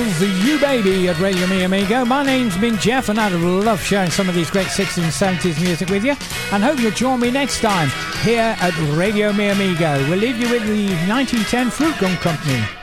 You Baby at Radio Me Amigo. My name's been Jeff, and I'd love sharing some of these great 60s and 70s music with you, and hope you'll join me next time here at Radio Me Amigo. We'll leave you with the 1910 Fruit Gum Company.